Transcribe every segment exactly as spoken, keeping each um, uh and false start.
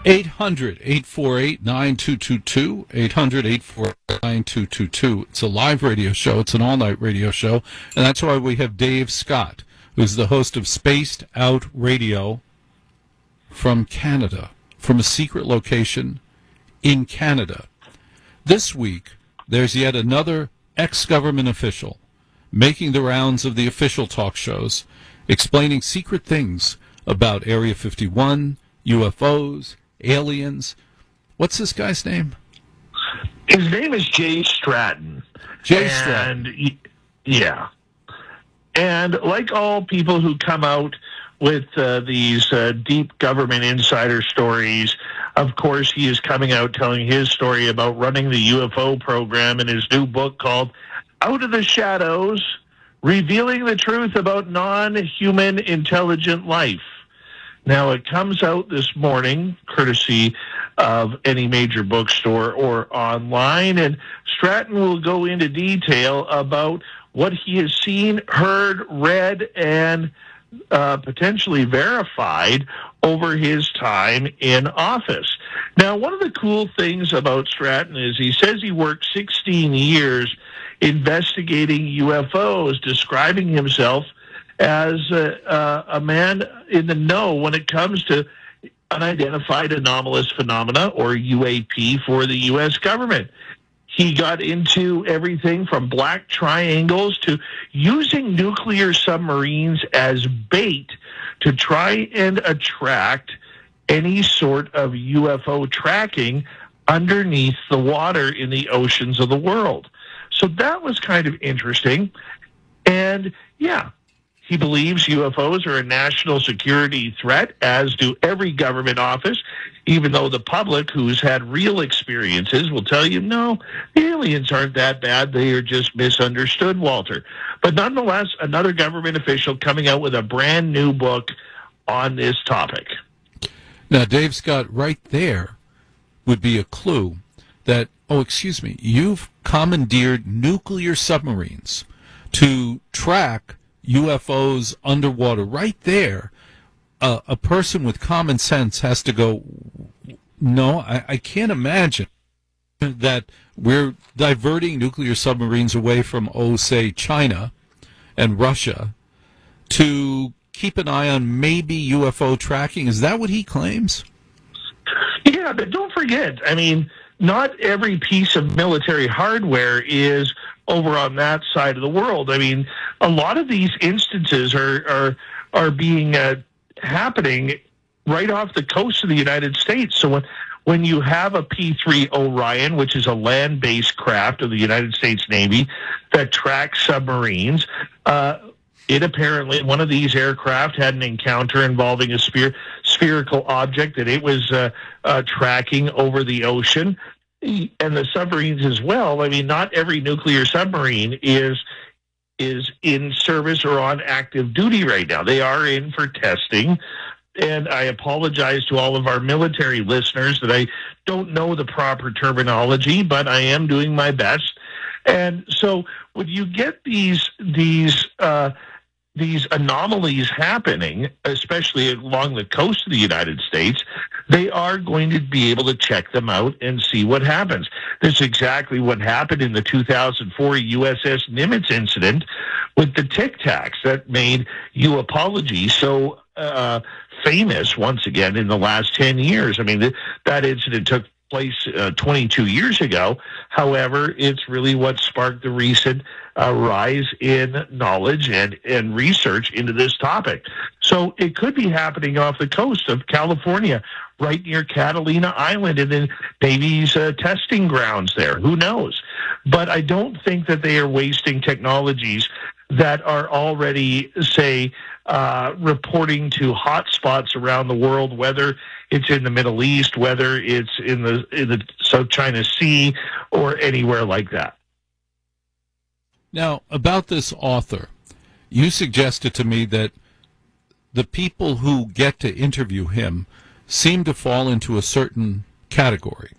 eight hundred, eight four eight, nine two two two, eight hundred, eight four eight, nine two two two. It's a live radio show. It's an all-night radio show, and that's why we have Dave Scott, who's the host of Spaced Out Radio from Canada, from a secret location in Canada. This week, there's yet another ex-government official making the rounds of the official talk shows, explaining secret things about Area fifty-one, U F Os, aliens. What's this guy's name? His name is Jay Stratton. Jay and, Stratton. Yeah. And like all people who come out with uh, these uh, deep government insider stories, of course, he is coming out telling his story about running the U F O program in his new book called Out of the Shadows, Revealing the Truth About Non-Human Intelligent Life. Now, it comes out this morning, courtesy of any major bookstore or online, and Stratton will go into detail about what he has seen, heard, read, and uh, potentially verified over his time in office. Now, one of the cool things about Stratton is he says he worked sixteen years investigating U F Os, describing himself as a, uh, a man in the know when it comes to unidentified anomalous phenomena, or U A P, for the U S government. He got into everything from black triangles to using nuclear submarines as bait to try and attract any sort of U F O tracking underneath the water in the oceans of the world. So that was kind of interesting. And yeah, he believes U F Os are a national security threat, as do every government office, even though the public who's had real experiences will tell you, no, the aliens aren't that bad. They are just misunderstood, Walter. But nonetheless, another government official coming out with a brand new book on this topic. Now, Dave Scott, right there would be a clue that, oh, excuse me, you've commandeered nuclear submarines to track U F Os underwater. Right there, uh, a person with common sense has to go, no, I, I can't imagine that we're diverting nuclear submarines away from, oh, say, China and Russia to keep an eye on maybe U F O tracking. Is that what he claims? Yeah, but don't forget, I mean, not every piece of military hardware is over on that side of the world. I mean, a lot of these instances are are are being uh, happening right off the coast of the United States. So when when you have a P three Orion, which is a land-based craft of the United States Navy that tracks submarines, uh, it apparently, one of these aircraft had an encounter involving a sphere, spherical object that it was uh, uh, tracking over the ocean. And the submarines as well. I mean, not every nuclear submarine is is in service or on active duty right now. They are in for testing. And I apologize to all of our military listeners that I don't know the proper terminology, but I am doing my best. And so when you get these these uh, these anomalies happening, especially along the coast of the United States, they are going to be able to check them out and see what happens. That's exactly what happened in the two thousand four U S S Nimitz incident with the Tic Tacs that made U-apology so uh, famous once again in the last ten years. I mean, th- that incident took place uh, twenty-two years ago. However, it's really what sparked the recent uh, rise in knowledge and, and research into this topic. So it could be happening off the coast of California, right near Catalina Island, and then Navy's uh, testing grounds there. Who knows? But I don't think that they are wasting technologies that are already, say, uh, reporting to hotspots around the world, whether it's in the Middle East, whether it's in the in the South China Sea, or anywhere like that. Now, about this author, you suggested to me that the people who get to interview him seem to fall into a certain category.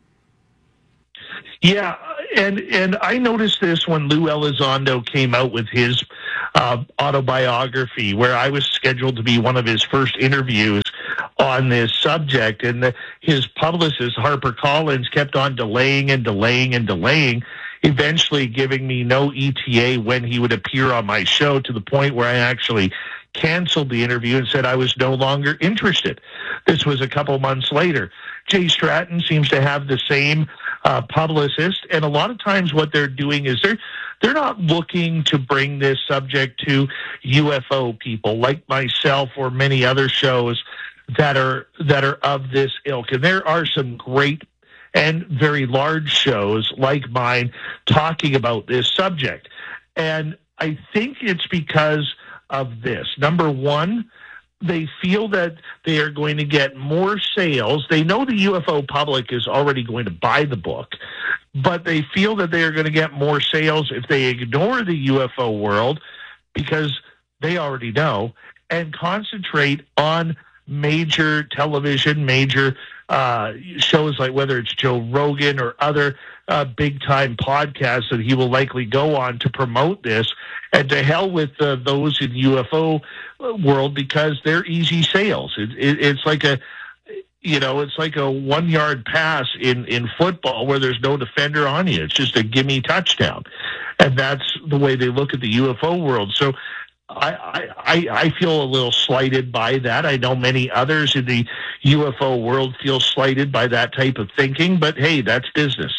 Yeah, and and I noticed this when Lou Elizondo came out with his uh, autobiography, where I was scheduled to be one of his first interviews on this subject. And the, his publicist, HarperCollins, kept on delaying and delaying and delaying, eventually giving me no E T A when he would appear on my show, to the point where I actually canceled the interview and said I was no longer interested. This was a couple months later. Jay Stratton seems to have the same uh, publicist, and a lot of times what they're doing is they're they're not looking to bring this subject to U F O people like myself or many other shows that are that are of this ilk. And there are some great and very large shows like mine talking about this subject. And I think it's because of this. Number one, they feel that they are going to get more sales. They know the U F O public is already going to buy the book, but they feel that they are going to get more sales if they ignore the U F O world, because they already know, and concentrate on major television, major uh, shows like whether it's Joe Rogan or other uh, big-time podcasts that he will likely go on to promote this. And to hell with uh, those in U F O world, because they're easy sales. It, it, it's like a, you know, it's like a one-yard pass in, in football where there's no defender on you. It's just a gimme touchdown. And that's the way they look at the U F O world. So I, I, I feel a little slighted by that. I know many others in the U F O world feel slighted by that type of thinking, but hey, that's business.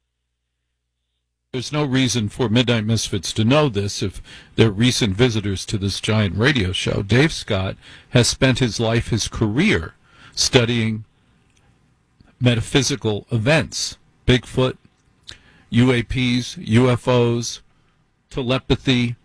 There's no reason for Midnight Misfits to know this if they're recent visitors to this giant radio show. Dave Scott has spent his life, his career, studying metaphysical events, Bigfoot, U A Ps, U F Os, telepathy,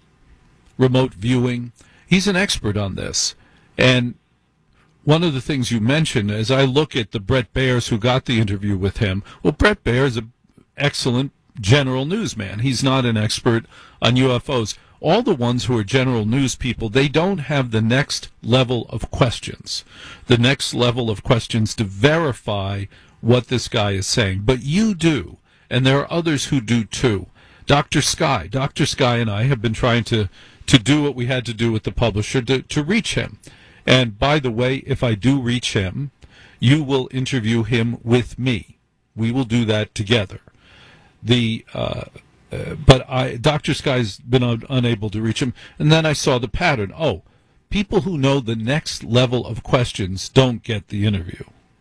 remote viewing. He's an expert on this. And one of the things you mentioned, as I look at the Brett Bears who got the interview with him, well, Brett Bear is an excellent general newsman. He's not an expert on U F Os. All the ones who are general news people, they don't have the next level of questions, the next level of questions to verify what this guy is saying. But you do, and there are others who do too. Doctor Sky, Doctor Sky and I have been trying to, to do what we had to do with the publisher to, to reach him. And by the way, if I do reach him, you will interview him with me. We will do that together. The uh, uh, but I Doctor Sky's been un- unable to reach him, and then I saw the pattern. Oh, people who know the next level of questions don't get the interview.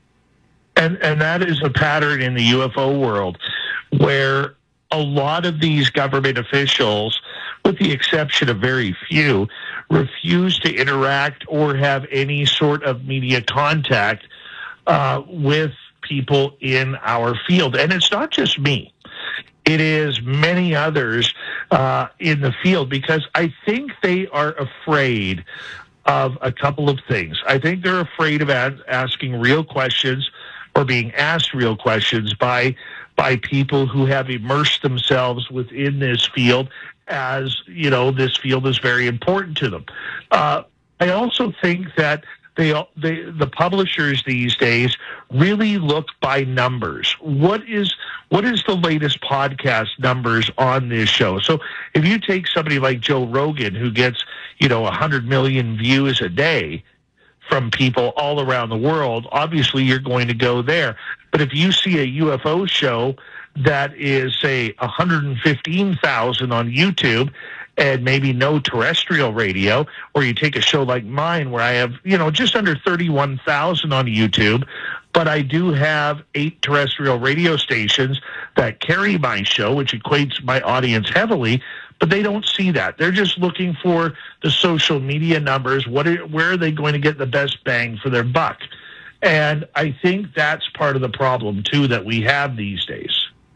And and that is a pattern in the U F O world, where a lot of these government officials, with the exception of very few, refuse to interact or have any sort of media contact uh, with people in our field. And it's not just me. It is many others uh, in the field, because I think they are afraid of a couple of things. I think they're afraid of a- asking real questions or being asked real questions by by people who have immersed themselves within this field, as, you know, this field is very important to them. Uh, I also think that They, they, the publishers these days really look by numbers. What is what is the latest podcast numbers on this show? So if you take somebody like Joe Rogan, who gets, you know, one hundred million views a day from people all around the world, obviously you're going to go there. But if you see a U F O show that is, say, one hundred fifteen thousand on YouTube, and maybe no terrestrial radio, or you take a show like mine where I have, you know, just under thirty-one thousand on YouTube, but I do have eight terrestrial radio stations that carry my show, which equates my audience heavily, but they don't see that. They're just looking for the social media numbers. What are, where are they going to get the best bang for their buck? And I think that's part of the problem, too, that we have these days.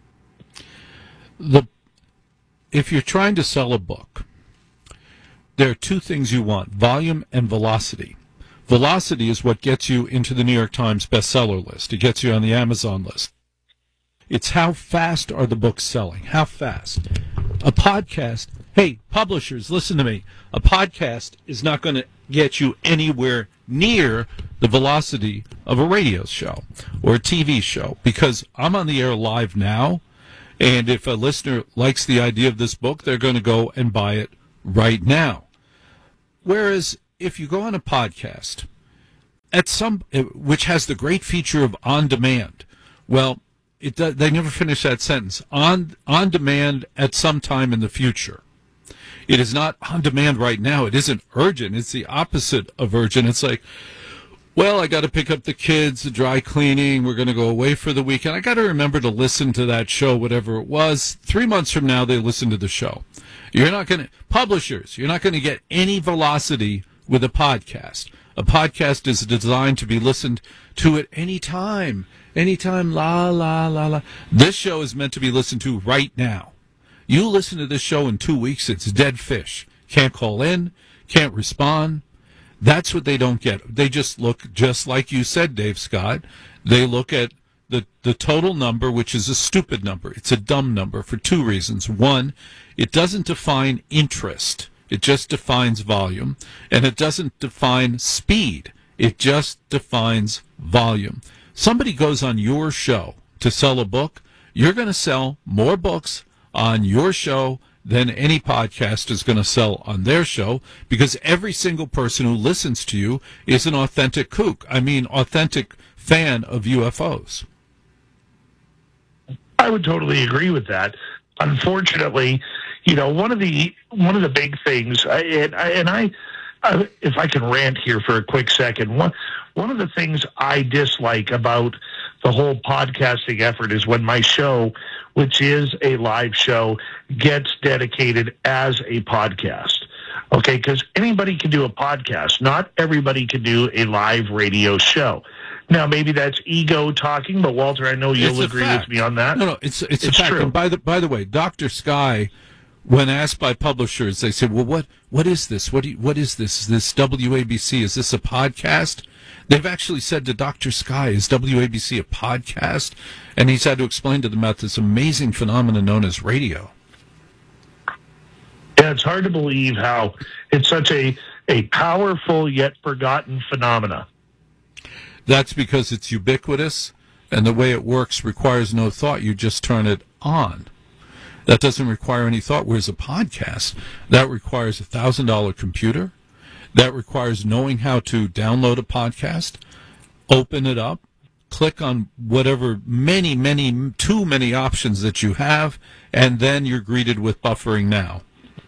The If you're trying to sell a book, there are two things you want: volume and velocity. Velocity is what gets you into the New York Times bestseller list. It gets you on the Amazon list. It's how fast are the books selling? How fast? A podcast, hey, publishers, listen to me. A podcast is not going to get you anywhere near the velocity of a radio show or a T V show, because I'm on the air live now. And if a listener likes the idea of this book, they're going to go and buy it right now. Whereas if you go on a podcast, at some, which has the great feature of on demand. Well, it does, they never finish that sentence. On on demand at some time in the future. It is not on demand right now. It isn't urgent. It's the opposite of urgent. It's like, well, I got to pick up the kids, the dry cleaning. We're going to go away for the weekend. I got to remember to listen to that show, whatever it was. Three months from now, they listen to the show. You're not going to, publishers, you're not going to get any velocity with a podcast. A podcast is designed to be listened to at any time. Anytime, la, la, la, la. This show is meant to be listened to right now. You listen to this show in two weeks, it's dead fish. Can't call in, can't respond. That's what they don't get. They just look, just like you said, Dave Scott, they look at the, the total number, which is a stupid number. It's a dumb number for two reasons. One, it doesn't define interest. It just defines volume. And it doesn't define speed. It just defines volume. Somebody goes on your show to sell a book, you're going to sell more books on your show than any podcast is going to sell on their show, because every single person who listens to you is an authentic kook. I mean, authentic fan of U F Os. I would totally agree with that. Unfortunately, you know, one of the one of the big things, I, and I, and I, I, if I can rant here for a quick second, one one of the things I dislike about the whole podcasting effort is when my show, which is a live show, gets dedicated as a podcast. Okay, because anybody can do a podcast. Not everybody can do a live radio show. Now, maybe that's ego talking, but Walter, I know you'll agree with me on that. No, no, it's it's, it's a fact. true. And by the by the way, Doctor Sky, when asked by publishers, they said, "Well, what what is this? What do you, what is this? Is this W A B C? Is this a podcast?" They've actually said to Doctor Sky, "Is W A B C a podcast?" And he's had to explain to them about this amazing phenomenon known as radio. Yeah, it's hard to believe how it's such a a powerful yet forgotten phenomena. That's because it's ubiquitous, and the way it works requires no thought. You just turn it on. That doesn't require any thought, whereas a podcast, that requires a one thousand dollars computer. That requires knowing how to download a podcast, open it up, click on whatever many, many, too many options that you have, and then you're greeted with buffering now.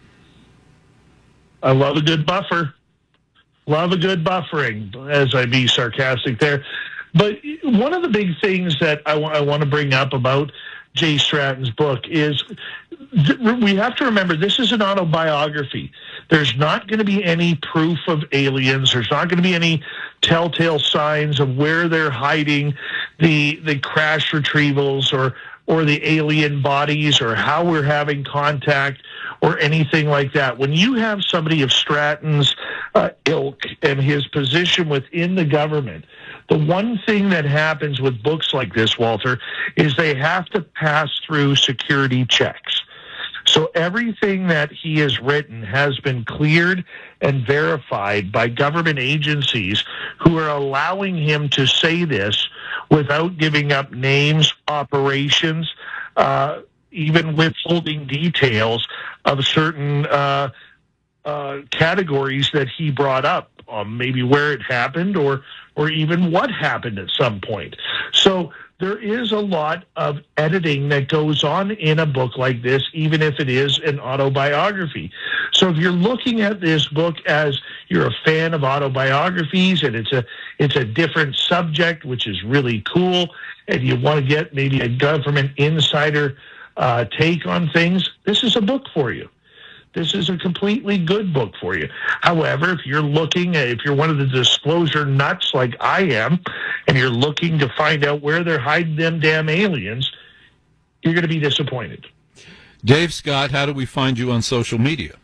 I love a good buffer. Love a good buffering, as I be sarcastic there. But one of the big things that I, w- I want to bring up about Jay Stratton's book is th- we have to remember this is an autobiography. There's not going to be any proof of aliens. There's not going to be any telltale signs of where they're hiding the the crash retrievals or or the alien bodies or how we're having contact or anything like that. When you have somebody of Stratton's uh, ilk and his position within the government, the one thing that happens with books like this, Walter, is they have to pass through security checks. So everything that he has written has been cleared and verified by government agencies who are allowing him to say this without giving up names, operations, uh, even withholding details of certain uh, uh, categories that he brought up, um, maybe where it happened or or even what happened at some point. So there is a lot of editing that goes on in a book like this, even if it is an autobiography. So if you're looking at this book as you're a fan of autobiographies and it's a it's a different subject, which is really cool, and you want to get maybe a government insider uh, take on things, this is a book for you. This is a completely good book for you. However, if you're looking, if you're one of the disclosure nuts like I am, and you're looking to find out where they're hiding them damn aliens, you're going to be disappointed. Dave Scott, how do we find you on social media?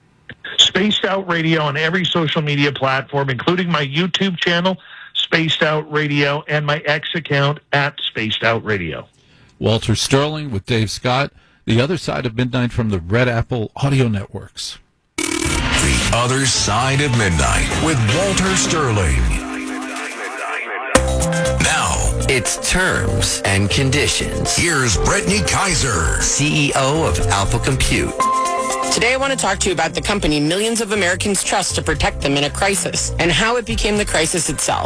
Spaced Out Radio on every social media platform, including my YouTube channel, Spaced Out Radio, and my X account at Spaced Out Radio. Walter Sterling with Dave Scott. The Other Side of Midnight from the Red Apple Audio Networks. The Other Side of Midnight with Walter Sterling. Now, it's Terms and Conditions. Here's Brittany Kaiser, C E O of Alpha Compute. Today I want to talk to you about the company millions of Americans trust to protect them in a crisis and how it became the crisis itself.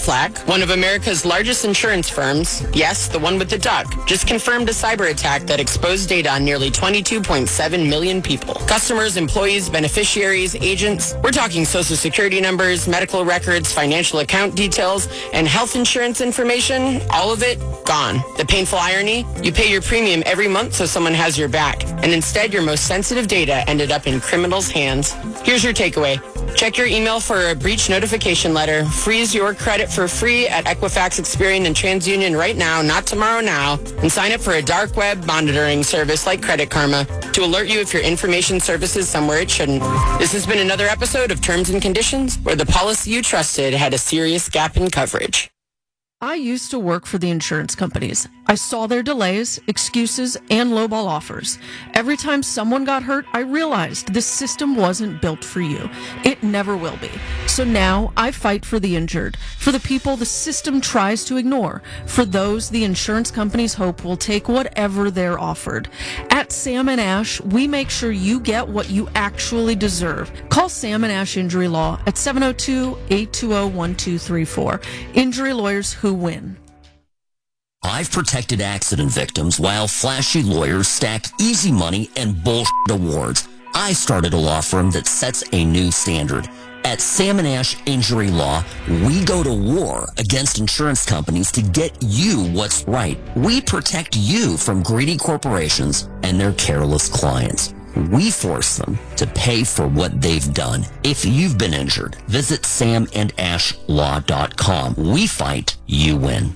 Aflac, one of America's largest insurance firms, yes, the one with the duck, just confirmed a cyber attack that exposed data on nearly twenty-two point seven million people. Customers, employees, beneficiaries, agents. We're talking social security numbers, medical records, financial account details, and health insurance information. All of it gone. The painful irony? You pay your premium every month so someone has your back. And instead, your most sensitive data ended up in criminals' hands. Here's your takeaway. Check your email for a breach notification letter. Freeze your credit for free at Equifax, Experian, and TransUnion right now, not tomorrow now. And sign up for a dark web monitoring service like Credit Karma to alert you if your information surfaces somewhere it shouldn't. This has been another episode of Terms and Conditions, where the policy you trusted had a serious gap in coverage. I used to work for the insurance companies. I saw their delays, excuses, and lowball offers. Every time someone got hurt, I realized this system wasn't built for you. It never will be. So now I fight for the injured, for the people the system tries to ignore, for those the insurance companies hope will take whatever they're offered. At Sam and Ash, we make sure you get what you actually deserve. Call Sam and Ash Injury Law at seven oh two, eight two oh, one two three four. Injury lawyers who win. I've protected accident victims while flashy lawyers stack easy money and bullshit awards. I started a law firm that sets a new standard. At Sam and Ash Injury Law, we go to war against insurance companies to get you what's right. We protect you from greedy corporations and their careless clients. We force them to pay for what they've done. If you've been injured, visit sam and ash law dot com. We fight, you win.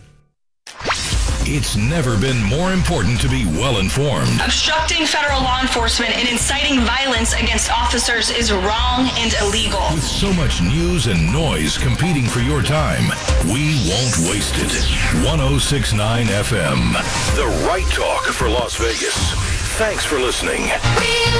It's never been more important to be well-informed. Obstructing federal law enforcement and inciting violence against officers is wrong and illegal. With so much news and noise competing for your time, we won't waste it. one oh six point nine F M, the right talk for Las Vegas. Thanks for listening.